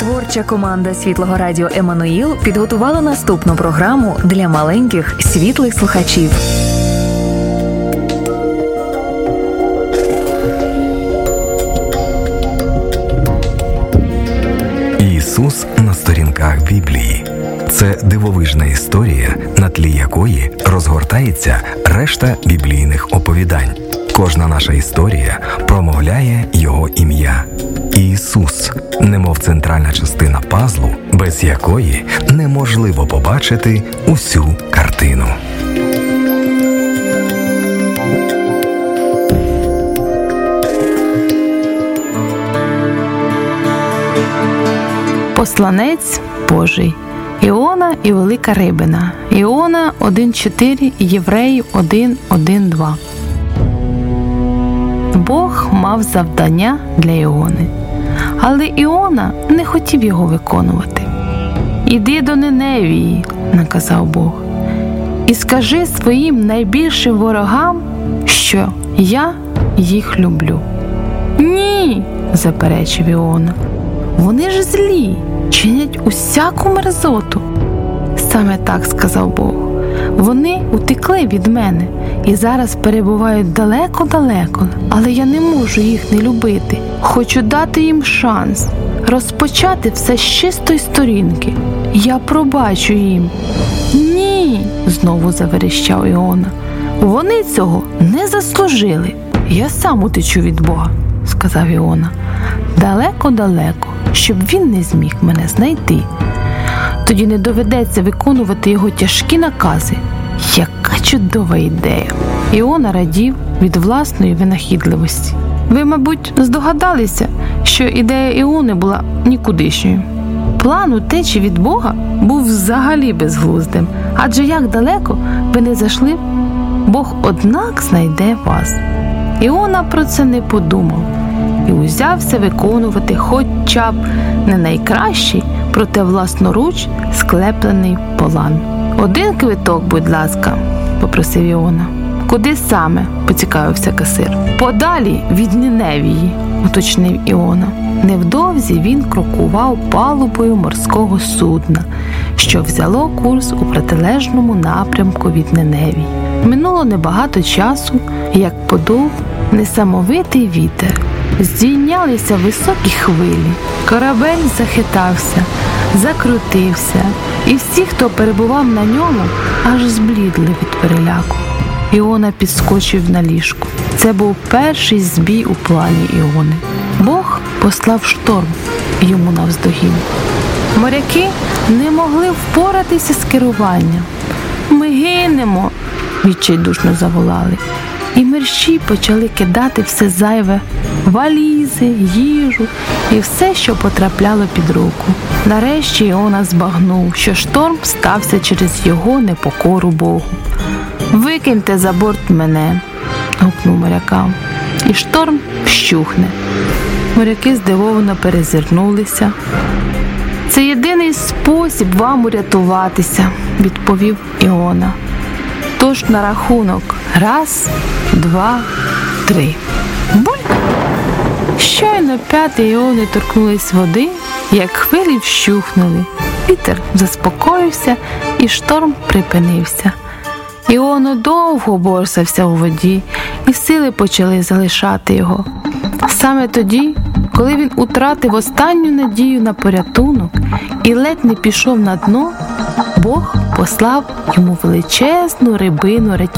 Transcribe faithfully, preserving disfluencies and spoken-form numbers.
Творча команда Світлого радіо «Еммануїл» підготувала наступну програму для маленьких світлих слухачів. Ісус на сторінках Біблії. Це дивовижна історія, на тлі якої розгортається решта біблійних оповідань. Кожна наша історія промовляє Його ім'я. Ісус, немов центральна частина пазлу, без якої неможливо побачити усю картину. Посланець Божий. Іона і Велика Рибина. Іона один чотири, Євреїв один один два. Бог мав завдання для Іони, але Іона не хотів його виконувати. «Іди до Ниневії», – наказав Бог, «і скажи своїм найбільшим ворогам, що я їх люблю». «Ні», – заперечив Іона, – «вони ж злі, чинять усяку мерзоту». Саме так сказав Бог. Вони утекли від мене і зараз перебувають далеко-далеко, але я не можу їх не любити. Хочу дати їм шанс, розпочати все з чистої сторінки. Я пробачу їм. «Ні», – знову заверещав Іона, – «вони цього не заслужили». «Я сам утечу від Бога», – сказав Іона, – «далеко-далеко, щоб він не зміг мене знайти. Тоді не доведеться виконувати його тяжкі накази». Яка чудова ідея! Іона радів від власної винахідливості. Ви, мабуть, здогадалися, що ідея Іони була нікудишньою. План утечі від Бога був взагалі безглуздим, адже як далеко ви не зайшли, Бог однак знайде вас. Іона про це не подумав і узявся виконувати хоча б не найкращий, проте власноруч склеплений план. «Один квиток, будь ласка», – попросив Іона. «Куди саме?» – поцікавився касир. «Подалі від Ниневії», – уточнив Іона. Невдовзі він крокував палубою морського судна, що взяло курс у протилежному напрямку від Ниневії. Минуло небагато часу, як подув несамовитий вітер. Здійнялися високі хвилі, корабель захитався, закрутився, і всі, хто перебував на ньому, аж зблідли від переляку. Іона підскочив на ліжку. Це був перший збій у плані Іони. Бог послав шторм йому навздогін. Моряки не могли впоратися з керуванням. «Ми гинемо!» – відчайдушно заволали. І мерщій почали кидати все зайве – валізи, їжу і все, що потрапляло під руку. Нарешті Іона збагнув, що шторм стався через його непокору Богу. «Викиньте за борт мене!» – гукнув морякам. «І шторм вщухне». Моряки здивовано перезирнулися. «Це єдиний спосіб вам урятуватися», – відповів Іона. «Тож на рахунок. Раз, два, три». Буль! Щойно п'яти Іони торкнулись води, як хвилі вщухнули. Вітер заспокоївся і шторм припинився. Іона довго борсався у воді, і сили почали залишати його. Саме тоді, коли він утратив останню надію на порятунок і ледь не пішов на дно, Бог послав йому величезну рибину-рятівницю.